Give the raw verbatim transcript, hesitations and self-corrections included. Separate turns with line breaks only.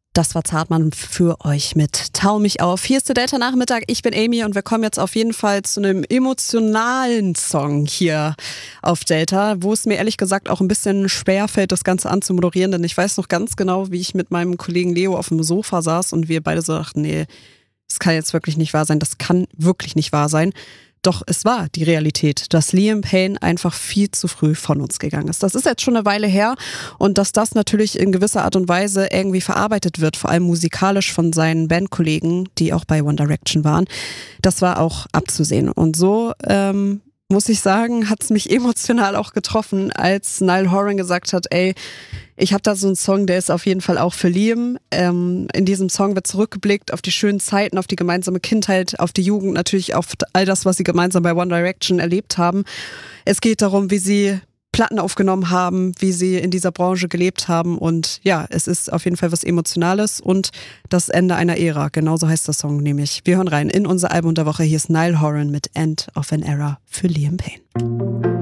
Das war Zartmann für euch mit Tau mich auf. Hier ist der Delta-Nachmittag, ich bin Amy und wir kommen jetzt auf jeden Fall zu einem emotionalen Song hier auf Delta, wo es mir ehrlich gesagt auch ein bisschen schwer fällt, das Ganze anzumoderieren, denn ich weiß noch ganz genau, wie ich mit meinem Kollegen Leo auf dem Sofa saß und wir beide so dachten, nee, das kann jetzt wirklich nicht wahr sein, das kann wirklich nicht wahr sein. Doch es war die Realität, dass Liam Payne einfach viel zu früh von uns gegangen ist. Das ist jetzt schon eine Weile her und dass das natürlich in gewisser Art und Weise irgendwie verarbeitet wird, vor allem musikalisch von seinen Bandkollegen, die auch bei One Direction waren, das war auch abzusehen. Und so ähm, muss ich sagen, hat es mich emotional auch getroffen, als Niall Horan gesagt hat, ey, ich habe da so einen Song, der ist auf jeden Fall auch für Liam. Ähm, in diesem Song wird zurückgeblickt auf die schönen Zeiten, auf die gemeinsame Kindheit, auf die Jugend, natürlich auf all das, was sie gemeinsam bei One Direction erlebt haben. Es geht darum, wie sie Platten aufgenommen haben, wie sie in dieser Branche gelebt haben und ja, es ist auf jeden Fall was Emotionales und das Ende einer Ära. Genauso heißt der Song nämlich. Wir hören rein in unser Album der Woche. Hier ist Niall Horan mit End of an Era für Liam Payne.